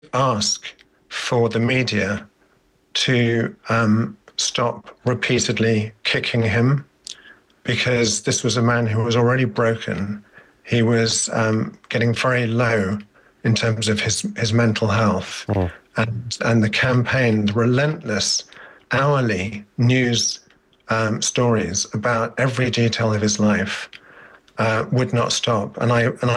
ask for the media to stop repeatedly kicking him, because this was a man who was already broken. He was getting very low in terms of his mental health. Mm. And the campaign, the relentless hourly news stories about every detail of his life would not stop. And I